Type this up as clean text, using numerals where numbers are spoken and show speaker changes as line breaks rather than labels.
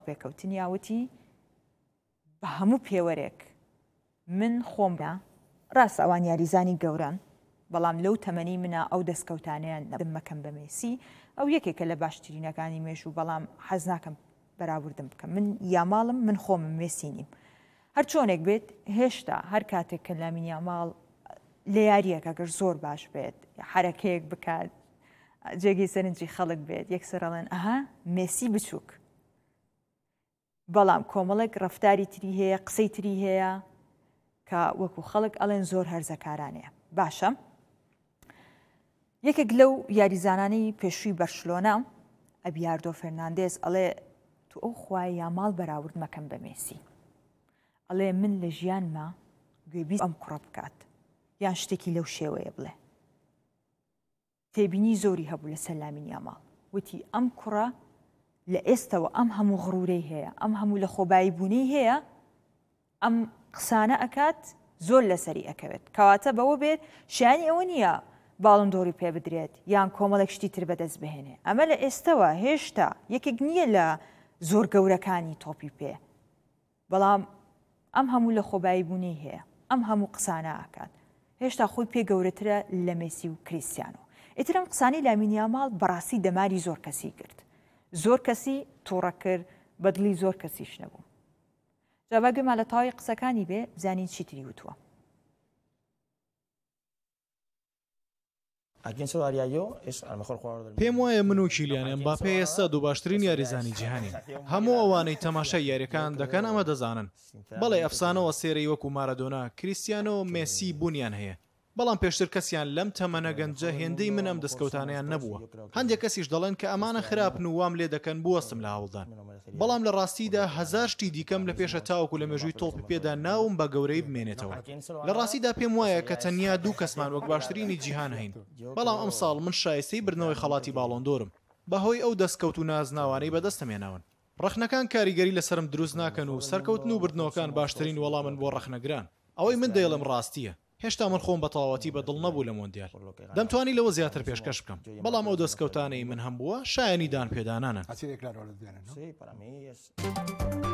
پێکەوتنیاوتی بە هەموو پێوەرێک من خۆمدا ڕاست ئەوان یاریزانی گەوران بەڵام لەو تەمەنی منە ئەو دەستکەوتانیان مەکەم بە مێسی ئەو یەکێکە لە باشترینەکانی مێژ و بەڵام حەز ناکەم بەراوردم بکەم من یاماڵم من خۆم مێسی نیم هەر چۆنێک بێت هێشتا هەر کاتێک کە لامین یاماڵ لە یاریەکە گەر زۆر باش بێت حرەکەیەک بکات جێگی سەرنجی خەڵک بێت یەکسەرەڵێن ئەها مێسی بچووک بەڵام کۆمەڵێک ڕەفتاری تری هەیە قسەی تری هەیە کە وەکو خەڵک ئەڵێن زۆر هەرزەکارانەیە باشە یەکێک لەو یاریزانانی پێشووی بەرشلۆنا ئەبیاردۆ فێرناندێز ئەڵێ تو ئەو خوای یاماڵ بەراورد مەکەم بە مێسی ئەڵێ من لە ژیانمە گوێبیست ئەم کوڕە بکات یان شتێکی لەو شێوەیە بڵێ تێبینی زۆری هەبوو لەسەر لامین یاماڵ وتی ئەم کوڕە لە ئێستەوە ئەم هەموو غڕورەی هەیە ئەم هەموو لە خۆبایی بوونەی هەیە ئەم قسانە ئەکات زۆر لەسەری ئەکەوێت کەواتە بەوە بێت شیانی ئەوە نییە باڵندۆری پێ بدرێت یان کۆمەڵێک شتی تر بەدەست بهێنێ ئەمە لە ئێستەوە هێشتا یەکێک نییە لە زۆر گەورەکانی تۆپی پێ بەڵام ئەم هەموو لە خۆبایی بوونەی هەیە ئەم هەموو قسانە ئاکات هێشتا خۆی پێ گەورەترە لە مێسی و کریستیانۆ ئیتر ئەم قسانی لامین یاماڵ بەڕاستی دەماری زۆر کەسی کرد زۆر کەسی تووڕە کرد بەدڵی زۆر کەسیش نەبوو جا گوێمان لە تاوی قسەکانی بێ بزانین چیتری وتووە
پێم وایە من و کیلیان ئەمباپێ ئێستا دوو باشترین یاریزانی جیهانین هەموو ئەوانەی تەماشای یاریەکان دەکەن ئەمە دەزانن بەڵێ ئەفسانەوە سێرەی وەکو مارەدۆنا کریستیانۆ مێسی بوونیان هەیە بەڵام پێشتر کەسیان لەم تەمەنە گەنجە هێندەی من ئەم دەستکەوتانیان نەبووە هەندێک کەسیش دەڵێن کە ئەمانە خراپن و وام لێ دەکەن بوەستم لە هەوڵدان بەڵام لە ڕاستیدا هەزار شتی دیکەم لە پێشە تاوەکو لە مێژووی تۆڵپی پێدا ناوم بە گەورەی بمێنێتەوە لە ڕاستیدا پێم وایە کە تەنیا دوو کەسمان وەک باشترینی جیهان هەین بەڵام ئەم ساڵ من شایستەی بردنەوەی خەڵاتی باڵۆندۆرم بەهۆی ئەو دەستکەوت و نازناوانەی بەدەستەمێناون ڕەخنەکان کاریگەری لەسرم دروست ناکەن و سەرکەوتن و بردنەوەکان باشترین وەڵامن بۆ ڕەخنەگران ئەوەی من دەیڵم ڕاستیە هێشتا من خۆم بە تەواوەتی بەدڵ نەبوو لە مۆندیال دەمتوانی لەوە زیاتر پێشکەش بکەم بەڵام ئەو دەستکەوتانەی من هەم بووە شایانی دان پێدانانن